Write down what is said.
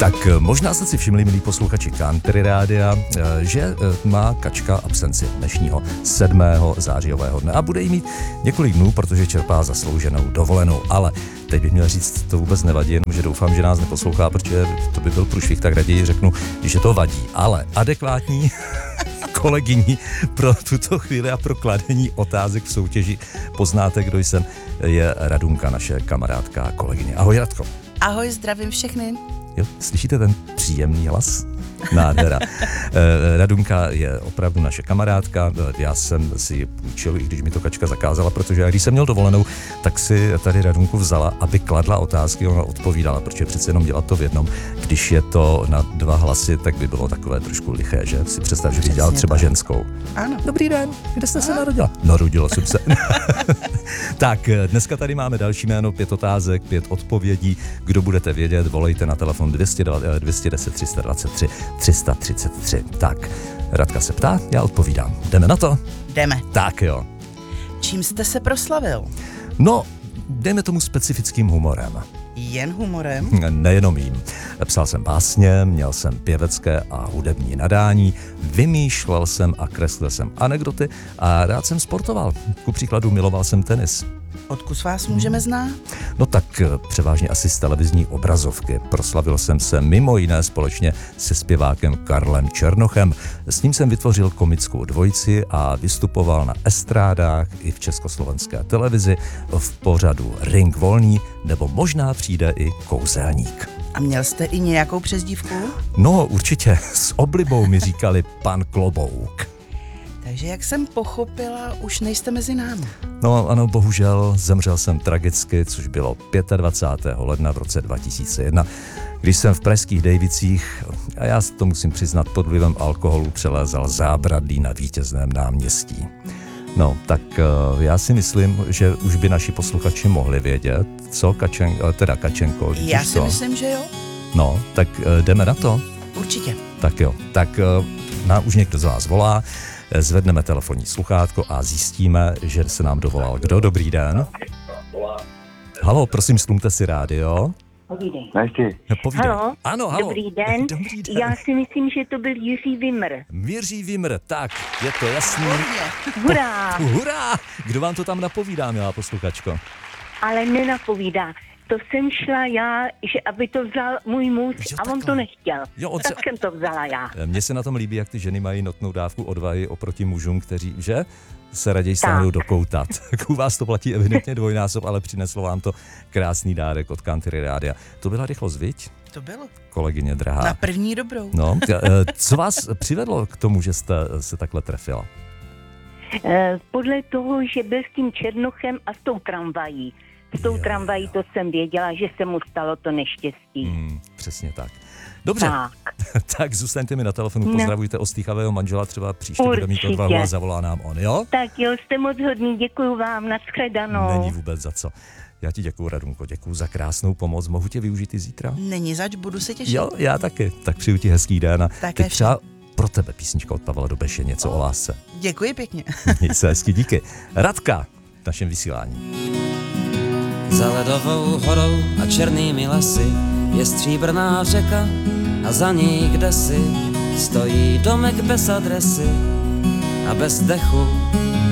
Tak možná jste si všimli, milí posluchači Country Rádia, že má Kačka absenci dnešního 7. zářijového dne a bude jí mít několik dnů, protože čerpá zaslouženou dovolenou. Ale teď bych měl říct, to vůbec nevadí, jenomže doufám, že nás neposlouchá, protože to by byl průšvih, tak raději řeknu, že to vadí. Ale adekvátní kolegyní pro tuto chvíli a pro kladení otázek v soutěži Poznáte, kdo jsem, je Radunka, naše kamarádka a kolegyně. Ahoj, Radko. Ahoj, zdravím všechny. Jo, slyšíte ten příjemný hlas? Nádhera. Radunka je opravdu naše kamarádka, já jsem si ji půjčil, i když mi to Kačka zakázala, protože když jsem měl dovolenou, tak si tady Radunku vzala, aby kladla otázky, ona odpovídala, protože přece jenom dělat to v jednom, když je to na dva hlasy, tak by bylo takové trošku liché, že si představ, že bych dělal třeba ženskou. Ano. Dobrý den, kde jste se narodila? Narodila jsem se. Tak, dneska tady máme další jméno, 5 otázek, 5 odpovědí. Kdo budete vědět, volejte na telefon 210 323 333. Tak, Radka se ptá, já odpovídám. Jdeme na to? Jdeme. Tak jo. Čím jste se proslavil? No, dejme tomu specifickým humorem. Jen humorem? Nejenom jím. Psal jsem básně, měl jsem pěvecké a hudební nadání, vymýšlel jsem a kreslil jsem anekdoty a rád jsem sportoval. Ku příkladu miloval jsem tenis. Odkud vás můžeme znát? No tak převážně asi z televizní obrazovky. Proslavil jsem se mimo jiné společně se zpěvákem Karlem Černochem. S ním jsem vytvořil komickou dvojici a vystupoval na estrádách i v československé televizi, v pořadu Ring volný, nebo možná přijde i Kouzelník. A měl jste i nějakou přezdívku? No určitě, s oblibou mi říkali pan Klobouk. Takže jak jsem pochopila, už nejste mezi námi. No ano, bohužel zemřel jsem tragicky, což bylo 25. ledna v roce 2001, když jsem v pražských Dejvicích, a já to musím přiznat, pod vlivem alkoholu přelézal zábradlí na Vítězném náměstí. No, tak já si myslím, že už by naši posluchači mohli vědět, co Kačenko. Já si myslím, že jo. No, tak jdeme na to? Určitě. Tak jo, tak už někdo z vás volá. Zvedneme telefonní sluchátko a zjistíme, že se nám dovolal kdo. Dobrý den. Halo, prosím, stlumte si rádio. Dobrý den. Halo. Ano, halo. Dobrý den. Dobrý den. Já si myslím, že to byl Jiří Vimr. Jiří Vimr, tak, je to jasný. Hurá! Hurá! Kdo vám to tam napovídá, milá posluchačko? Ale nenapovídá. To jsem šla já, že aby to vzal můj muž a on to nechtěl. Jo, tak jsem to vzala já. Mně se na tom líbí, jak ty ženy mají notnou dávku odvahy oproti mužům, kteří, že, se raději stáhnou do kouta. Tak u vás to platí evidentně dvojnásob, ale přineslo vám to krásný dárek od Country Rádia. To byla rychlost, viď? To bylo. Kolegyně drahá. Na první dobrou. No, co vás přivedlo k tomu, že jste se takhle trefila? Podle toho, že byl s tím Černochem a s tou tramvají. S tou tramvají to jsem věděla, že se mu stalo to neštěstí. Přesně tak. Dobře, tak zůstaňte mi na telefonu, pozdravujte ostýchavého manžela, třeba příště bude mít odvahu a zavolá nám on, jo? Tak jo, jste moc hodný, děkuju vám, nashledanou. Není vůbec za co. Já ti děkuju, Radunko, děkuju za krásnou pomoc, mohu tě využít i zítra? Není zač, budu se těšit. Jo, já taky, tak přeju ti hezký den a také teď třeba pro tebe písnička od Pavla Dobeše, něco o lásce. Děkuji pěkně. Měj se hezky, díky. Radka v našem vysílání. Za ledovou horou a černými lesy je stříbrná řeka a za ní kdesi stojí domek bez adresy a bez dechu